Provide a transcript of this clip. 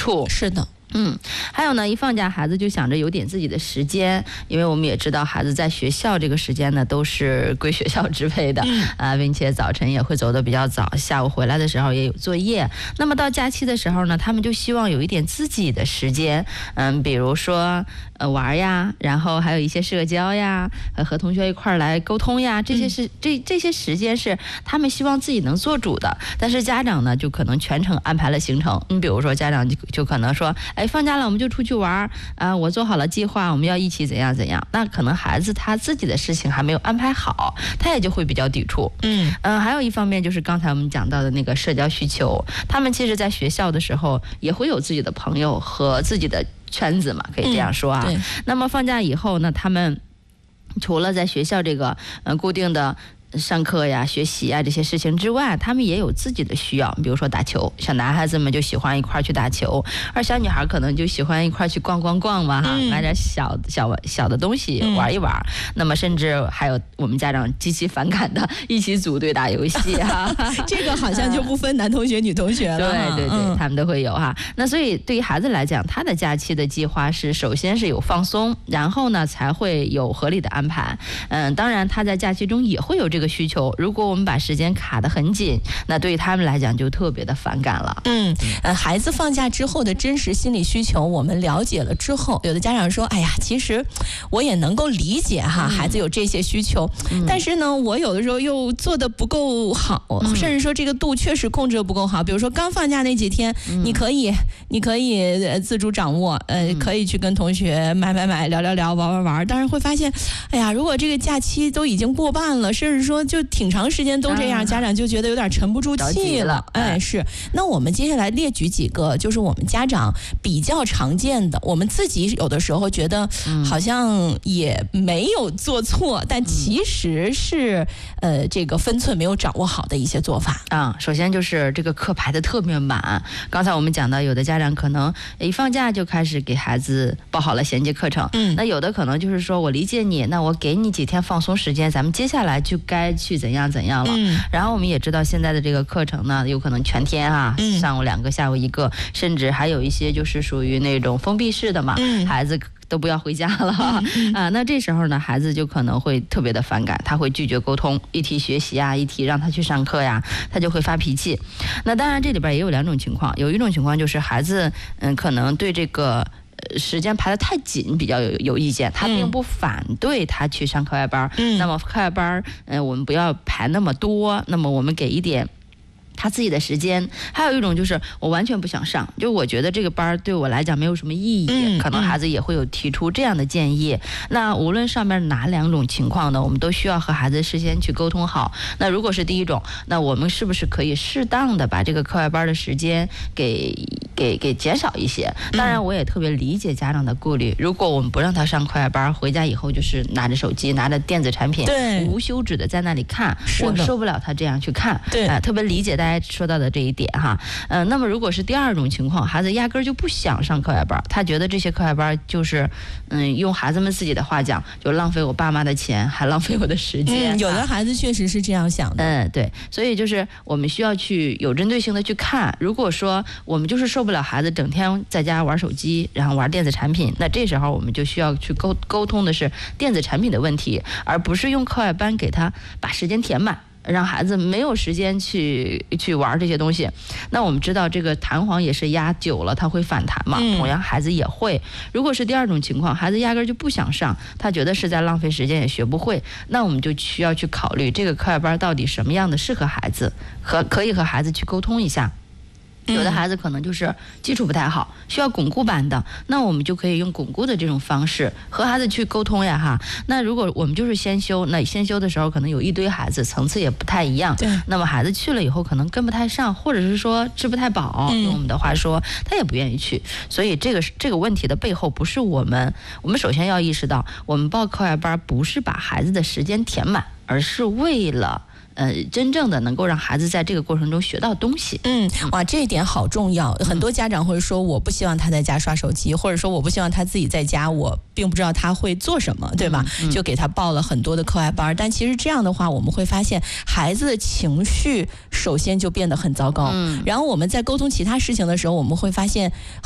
触。 是的。 还有呢，一放假孩子就想着有点自己的时间，因为我们也知道孩子在学校这个时间呢都是归学校支配的并且早晨也会走得比较早，下午回来的时候也有作业。那么到假期的时候呢，他们就希望有一点自己的时间，比如说玩呀，然后还有一些社交呀，和同学一块儿来沟通呀，这些时间是他们希望自己能做主的。但是家长呢，就可能全程安排了行程。比如说家长就可能说，放假了我们就出去玩我做好了计划，我们要一起怎样怎样。那可能孩子他自己的事情还没有安排好，他也就会比较抵触。还有一方面就是刚才我们讲到的那个社交需求，他们其实在学校的时候也会有自己的朋友和自己的圈子嘛，可以这样说啊。那么放假以后呢，他们除了在学校这个固定的上课呀、学习呀这些事情之外，他们也有自己的需要，比如说打球，像男孩子们就喜欢一块去打球，而小女孩可能就喜欢一块去逛嘛买点小的东西玩一玩。那么甚至还有我们家长极其反感的一起组队打游戏这个好像就不分男同学女同学了。 对，他们都会有那所以对于孩子来讲，他的假期的计划是首先是有放松，然后呢才会有合理的安排。当然他在假期中也会有这个需求，如果我们把时间卡得很紧，那对于他们来讲就特别的反感了。 孩子放假之后的真实心理需求我们了解了之后，有的家长说，哎呀，其实我也能够理解孩子有这些需求，但是呢我有的时候又做得不够好，甚至说这个度确实控制得不够好。比如说刚放假那几天，你可以自主掌握，可以去跟同学买聊玩，但是会发现，哎呀，如果这个假期都已经过半了，甚至说就挺长时间都这样，家长就觉得有点沉不住气了。是。那我们接下来列举几个，就是我们家长比较常见的，我们自己有的时候觉得好像也没有做错，但其实是这个分寸没有掌握好的一些做法首先就是这个课排的特别满。刚才我们讲到，有的家长可能一放假就开始给孩子报好了衔接课程，那有的可能就是说我理解你，那我给你几天放松时间，咱们接下来就该去怎样了。然后我们也知道现在的这个课程呢，有可能全天上午2个下午1个，甚至还有一些就是属于那种封闭式的嘛，孩子都不要回家了那这时候呢，孩子就可能会特别的反感，他会拒绝沟通，一提学习一提让他去上课他就会发脾气。那当然这里边也有2种情况，有一种情况就是孩子可能对这个时间排得太紧比较有意见，他并不反对他去上课外班，那么课外班我们不要排那么多，那么我们给一点他自己的时间。还有一种就是我完全不想上，就我觉得这个班对我来讲没有什么意义，可能孩子也会有提出这样的建议。那无论上面哪2种情况呢，我们都需要和孩子事先去沟通好。那如果是第一种，那我们是不是可以适当的把这个课外班的时间给减少一些？当然我也特别理解家长的顾虑，如果我们不让他上课外班，回家以后就是拿着手机拿着电子产品无休止的在那里看，我受不了他这样去看。特别理解大家说到的这一点那么如果是第2种情况，孩子压根就不想上课外班，他觉得这些课外班就是用孩子们自己的话讲，就浪费我爸妈的钱，还浪费我的时间。 有的孩子确实是这样想的。 对，所以就是我们需要去有针对性的去看。如果说我们就是受不了孩子整天在家玩手机，然后玩电子产品，那这时候我们就需要去沟通的是电子产品的问题，而不是用课外班给他把时间填满，让孩子没有时间去玩这些东西。那我们知道这个弹簧也是压久了它会反弹嘛，同样孩子也会。如果是第2种情况，孩子压根就不想上，他觉得是在浪费时间也学不会，那我们就需要去考虑这个课外班到底什么样的适合孩子，可以和孩子去沟通一下。有的孩子可能就是基础不太好，需要巩固版的，那我们就可以用巩固的这种方式和孩子去沟通那如果我们就是先修，那先修的时候可能有一堆孩子，层次也不太一样，那么孩子去了以后可能跟不太上，或者是说吃不太饱，用我们的话说他也不愿意去。所以这个问题的背后不是我们首先要意识到，我们报课外班不是把孩子的时间填满，而是为了真正的能够让孩子在这个过程中学到东西。 哇，这一点好重要。很多家长会说，我不希望他在家刷手机，或者说我不希望他自己在家，我并不知道他会做什么，对吧？就给他报了很多的课外班。但其实这样的话，我们会发现孩子的情绪首先就变得很糟糕。然后我们在沟通其他事情的时候，我们会发现